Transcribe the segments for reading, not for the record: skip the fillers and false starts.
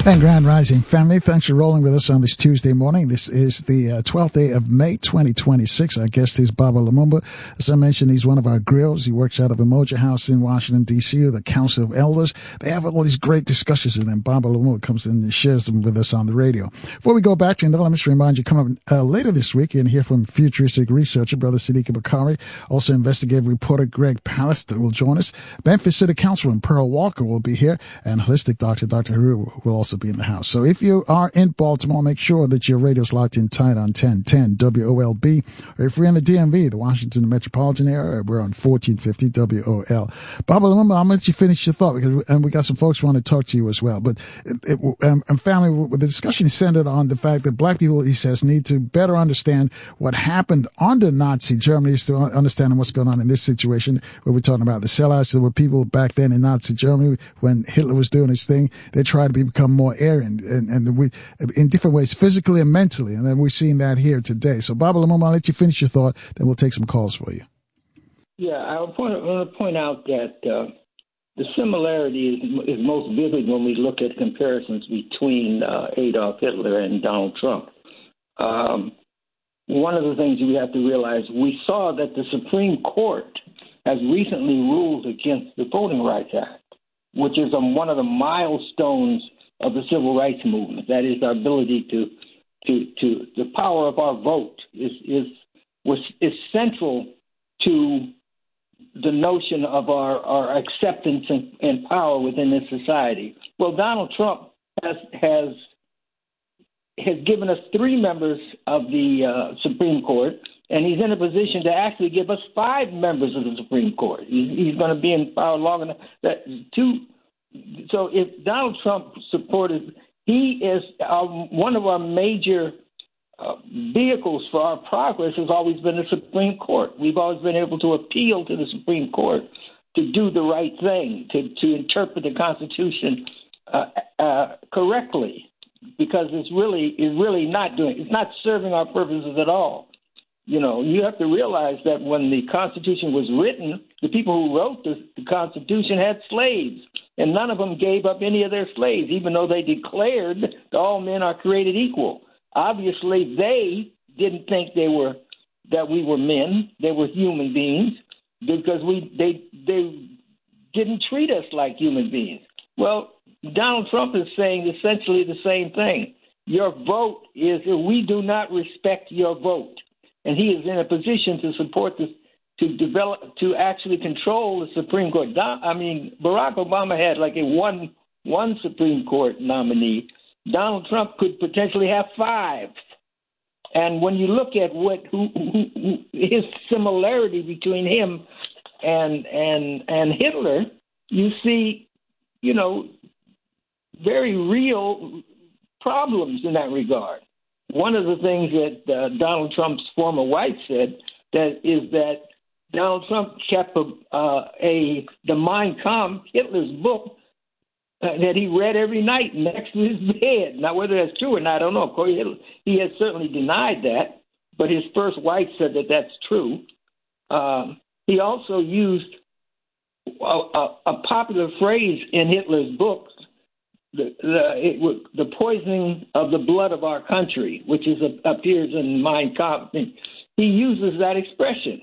And Grand Rising family, thanks for rolling with us on this Tuesday morning. This is the 12th day of May 2026. Our guest is Baba Lumumba. As I mentioned, he's one of our grills. He works out of Umoja House in Washington, D.C., the Council of Elders. They have all these great discussions, and then Baba Lumumba comes in and shares them with us on the radio. Before we go back to let me just remind you, coming up later this week, you're going to hear from futuristic researcher Brother Siddiqui Bakari. Also, investigative reporter Greg Pallister will join us. Memphis City Councilman Pearl Walker will be here, and holistic doctor Dr. Haru will also be in the house. So if you are in Baltimore, make sure that your radio's locked in tight on 1010 WOLB. Or if you're in the DMV, the Washington metropolitan area, we're on 1450 WOL. Baba Lumumba, I'm going to let you finish your thought, and we got some folks who want to talk to you as well. But and family, the discussion is centered on the fact that black people, he says, need to better understand what happened under Nazi Germany, to understanding what's going on in this situation, where we're talking about the sellouts. There were people back then in Nazi Germany when Hitler was doing his thing. They tried to become more Aryan, and we, in different ways, physically and mentally. And then we're seeing that here today. So, Baba Lumumba, I'll let you finish your thought, then we'll take some calls for you. Yeah, I want to point out that the similarity is most vivid when we look at comparisons between Adolf Hitler and Donald Trump. One of the things we have to realize, we saw that the Supreme Court has recently ruled against the Voting Rights Act, which is one of the milestones of the civil rights movement. That is, our ability to the power of our vote is central to the notion of our acceptance and power within this society. Well, Donald Trump has given us 3 members of the Supreme Court, and he's in a position to actually give us 5 members of the Supreme Court. He's going to be in power long enough that So if Donald Trump supported, he is one of our major vehicles for our progress has always been the Supreme Court. We've always been able to appeal to the Supreme Court to do the right thing, to interpret the Constitution correctly, because it's really not serving our purposes at all. You know, you have to realize that when the Constitution was written, the people who wrote the Constitution had slaves, and none of them gave up any of their slaves, even though they declared that all men are created equal. Obviously, they didn't think that we were men; they were human beings, because they didn't treat us like human beings. Well, Donald Trump is saying essentially the same thing. Your vote we do not respect your vote. And he is in a position to support this, to actually control the Supreme Court. Barack Obama had like a one Supreme Court nominee. Donald Trump could potentially have 5. And when you look at his similarity between him and Hitler, you see, very real problems in that regard. One of the things that Donald Trump's former wife said is that Donald Trump kept the Mein Kampf, Hitler's book, that he read every night next to his bed. Now, whether that's true or not, I don't know. Of course, he has certainly denied that, but his first wife said that that's true. He also used a popular phrase in Hitler's book, the poisoning of the blood of our country, which appears in Mein Kampf. He uses that expression.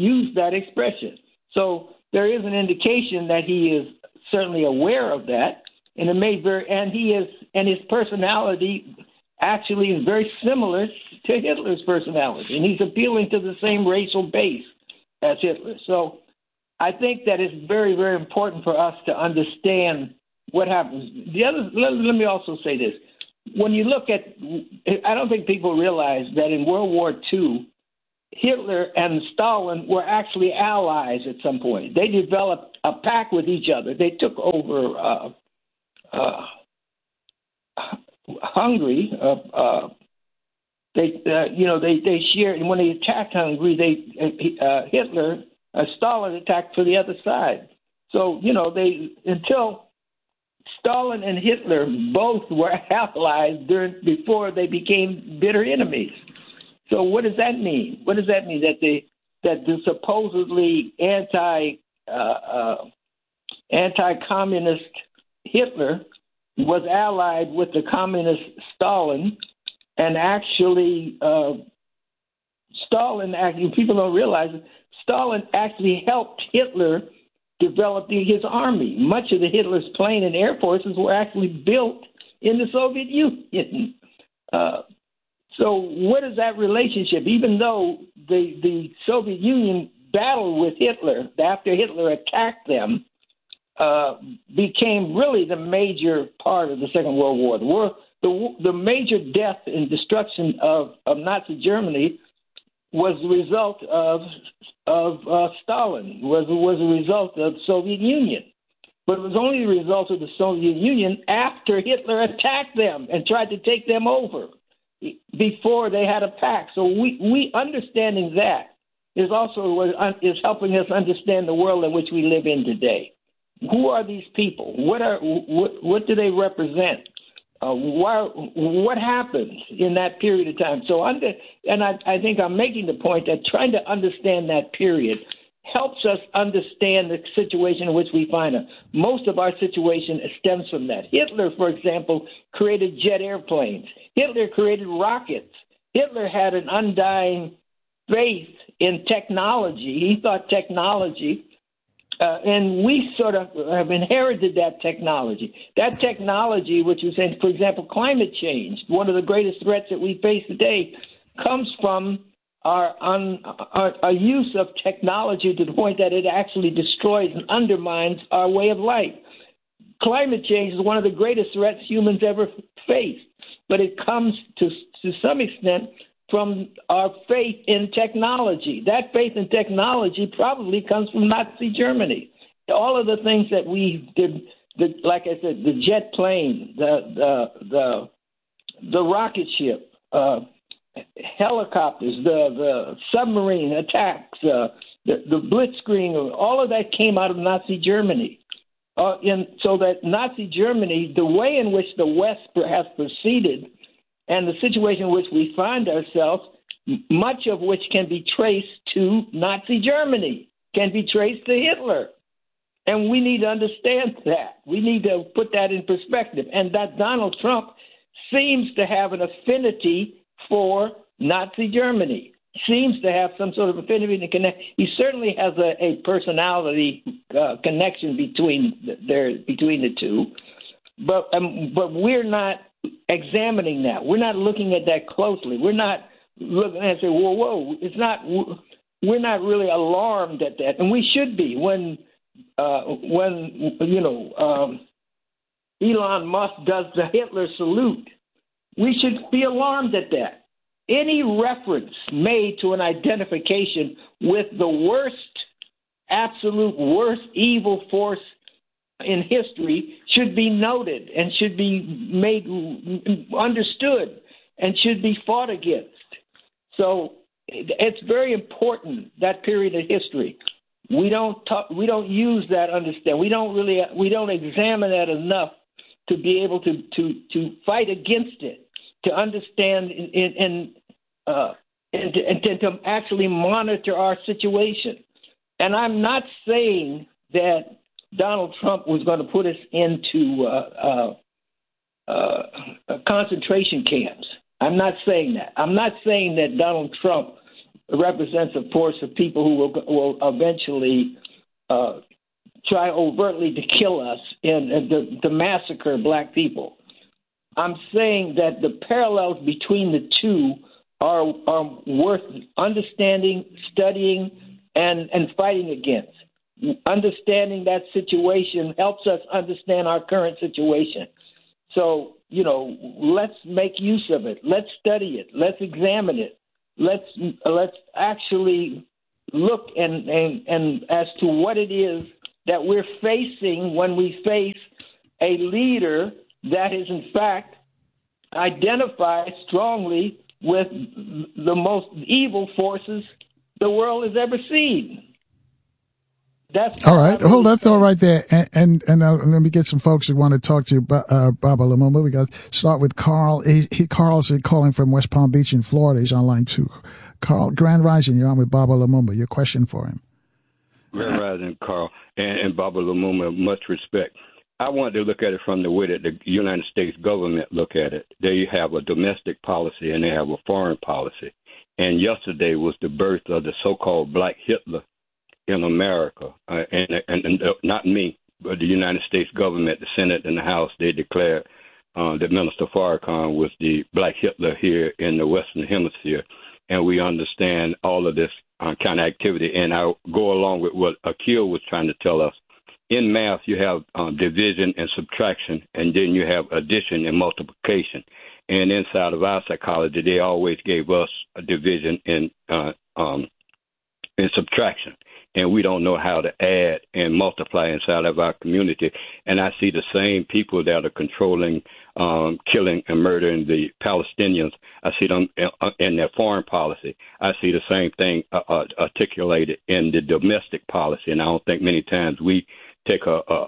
So there is an indication that he is certainly aware of that, and his personality actually is very similar to Hitler's personality, and he's appealing to the same racial base as Hitler. So I think that it's very, very important for us to understand what happens. Let me also say this. When you look at, I don't think people realize that in World War II, Hitler and Stalin were actually allies at some point. They developed a pact with each other. They took over Hungary. They shared. And when they attacked Hungary, Stalin attacked for the other side. So until Stalin and Hitler both were allies before they became bitter enemies. So what does that mean? What does that mean? That the supposedly anti-communist Hitler was allied with the communist Stalin, and actually people don't realize it, Stalin actually helped Hitler develop his army. Much of the Hitler's plane and air forces were actually built in the Soviet Union. So what is that relationship? Even though the Soviet Union battled with Hitler after Hitler attacked them, became really the major part of the Second World War. The major death and destruction of Nazi Germany was the result of Stalin, was a result of the Soviet Union. But it was only the result of the Soviet Union after Hitler attacked them and tried to take them over, before they had a pact. So we understanding that is also what is helping us understand the world in which we live in today. Who are these people? What do they represent? What happened in that period of time? So I think I'm making the point that trying to understand that period helps us understand the situation in which we find us. Most of our situation stems from that. Hitler, for example, created jet airplanes. Hitler created rockets. Hitler had an undying faith in technology. He thought technology, and we sort of have inherited that technology. That technology, which is, for example, climate change, one of the greatest threats that we face today, comes from our use of technology to the point that it actually destroys and undermines our way of life. Climate change is one of the greatest threats humans ever faced, but it comes to some extent from our faith in technology. That faith in technology probably comes from Nazi Germany. All of the things that we did, like I said, the jet plane, the rocket ship, helicopters, the submarine attacks, the blitzkrieg, all of that came out of Nazi Germany. And so that Nazi Germany, the way in which the West has proceeded and the situation in which we find ourselves, much of which can be traced to Nazi Germany, can be traced to Hitler. And we need to understand that. We need to put that in perspective. And that Donald Trump seems to have an affinity for Nazi Germany, seems to have some sort of affinity to connect. He certainly has a personality connection between the two, but we're not examining that. We're not looking at that closely. We're not looking and say, whoa, it's not. We're not really alarmed at that, and we should be when Elon Musk does the Hitler salute. We should be alarmed at that. Any reference made to an identification with the absolute worst evil force in history should be noted and should be made understood and should be fought against. So it's very important, that period of history. We don't use that understand. We don't examine that enough to be able to fight against it, to understand and to actually monitor our situation. And I'm not saying that Donald Trump was going to put us into concentration camps. I'm not saying that. I'm not saying that Donald Trump represents a force of people who will eventually try overtly to kill us and to massacre black people. I'm saying that the parallels between the two are worth understanding, studying, and fighting against. Understanding that situation helps us understand our current situation. So, let's make use of it. Let's study it. Let's examine it. Let's actually look and as to what it is that we're facing when we face a leader that is in fact identified strongly with the most evil forces the world has ever seen. That's all right. Hold that thought right there, and let me get some folks who want to talk to you, Baba Lumumba. We got to start with Carl. Carl's calling from West Palm Beach in Florida. He's online too. Carl, Grand Rising, you're on with Baba Lumumba. Your question for him? Grand Rising, Carl, and Baba Lumumba. Much respect. I want to look at it from the way that the United States government look at it. They have a domestic policy and they have a foreign policy. And yesterday was the birth of the so-called Black Hitler in America. And not me, but the United States government, the Senate and the House, they declared that Minister Farrakhan was the Black Hitler here in the Western Hemisphere. And we understand all of this kind of activity. And I go along with what Akil was trying to tell us. In math, you have division and subtraction, and then you have addition and multiplication. And inside of our psychology, they always gave us a division and subtraction. And we don't know how to add and multiply inside of our community. And I see the same people that are controlling, killing and murdering the Palestinians. I see them in their foreign policy. I see the same thing articulated in the domestic policy. And I don't think many times we take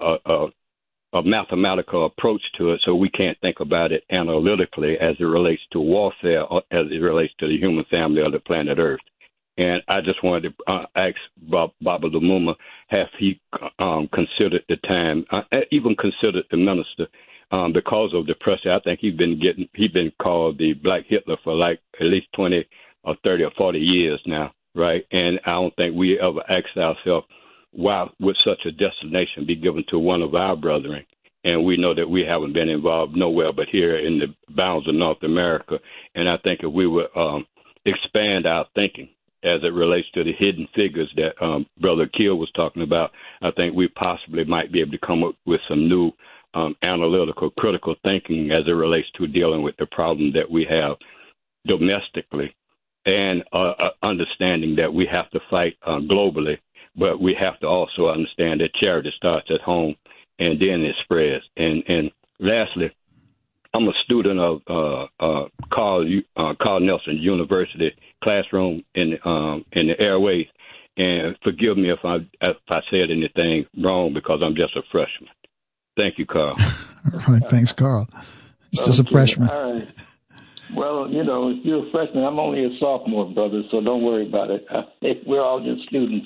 a mathematical approach to it, so we can't think about it analytically as it relates to warfare or as it relates to the human family of the planet Earth. And I just wanted to ask Baba Lumumba, have he considered the time, even considered the minister, because of the pressure? I think he's been called the Black Hitler for like at least 20 or 30 or 40 years now, right? And I don't think we ever asked ourselves, why would such a destination be given to one of our brethren? And we know that we haven't been involved nowhere but here in the bounds of North America. And I think if we would expand our thinking as it relates to the hidden figures that Brother Keel was talking about, I think we possibly might be able to come up with some new analytical, critical thinking as it relates to dealing with the problem that we have domestically, and understanding that we have to fight globally. But we have to also understand that charity starts at home and then it spreads. And lastly, I'm a student of Carl Nelson University classroom in the airways. And forgive me if I said anything wrong, because I'm just a freshman. Thank you, Carl. All right. Thanks, Carl. He's just a freshman. All right. Well, if you're a freshman, I'm only a sophomore, brother, so don't worry about it. We're all just students.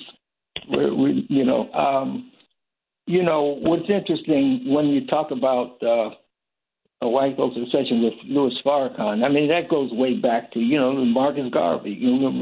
What's interesting when you talk about a white folks' obsession with Louis Farrakhan, I mean, that goes way back to, Marcus Garvey,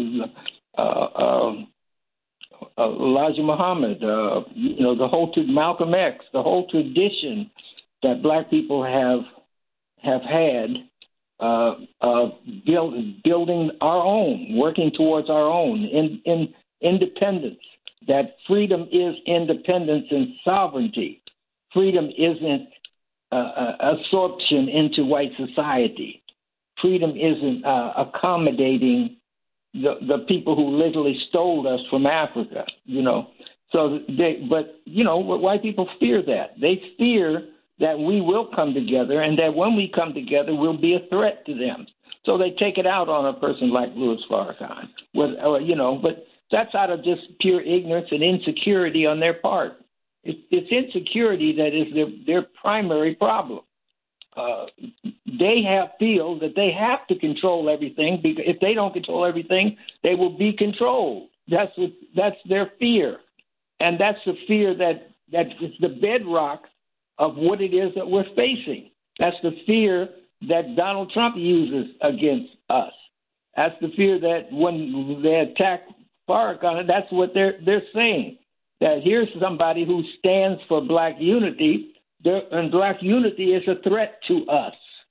Elijah Muhammad, the whole Malcolm X, the whole tradition that black people have had of building our own, working towards our own in independence. That freedom is independence and sovereignty. Freedom isn't absorption into white society. Freedom isn't accommodating the people who literally stole us from Africa. But white people fear that. They fear that we will come together, and that when we come together, we'll be a threat to them. So they take it out on a person like Louis Farrakhan. But that's out of just pure ignorance and insecurity on their part. It's insecurity that is their primary problem. They feel that they have to control everything, because if they don't control everything, they will be controlled. That's their fear, and that's the fear that is the bedrock of what it is that we're facing. That's the fear that Donald Trump uses against us. That's the fear that when they attack Farrakhan, that's what they're saying. That here's somebody who stands for black unity, and black unity is a threat to us.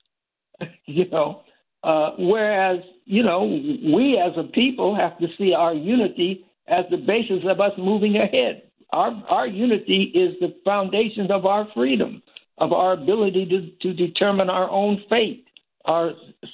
Whereas, we as a people have to see our unity as the basis of us moving ahead. Our unity is the foundation of our freedom, of our ability to determine our own fate, our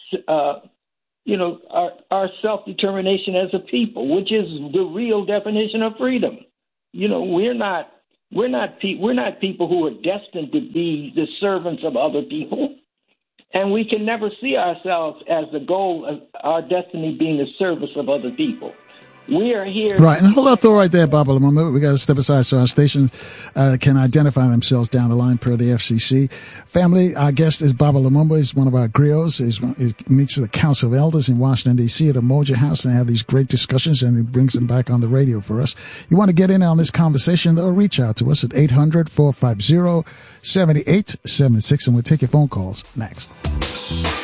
self-determination as a people, which is the real definition of freedom. We're not people who are destined to be the servants of other people, and we can never see ourselves as the goal of our destiny being the service of other people. We are here. Right, and hold that thought right there, Baba Lumumba. We got to step aside so our stations can identify themselves down the line per the FCC. Family, our guest is Baba Lumumba. He's one of our griots. He meets with the Council of Elders in Washington, D.C. at Umoja House, and they have these great discussions, and he brings them back on the radio for us. You want to get in on this conversation, though, reach out to us at 800-450-7876, and we'll take your phone calls next.